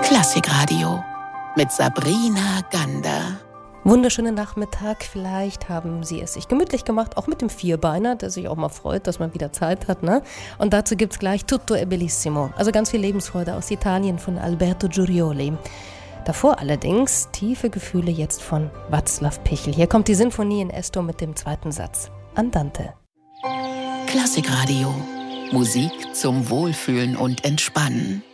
Klassikradio mit Sabrina Gander. Wunderschönen Nachmittag, vielleicht haben Sie es sich gemütlich gemacht, auch mit dem Vierbeiner, der sich auch mal freut, dass man wieder Zeit hat, ne? Und dazu gibt's gleich Tutto è bellissimo, also ganz viel Lebensfreude aus Italien von Alberto Giurioli. Davor allerdings tiefe Gefühle jetzt von Václav Pichel. Hier kommt die Sinfonie in Es-Dur mit dem zweiten Satz. Andante. Klassikradio. Musik zum Wohlfühlen und Entspannen.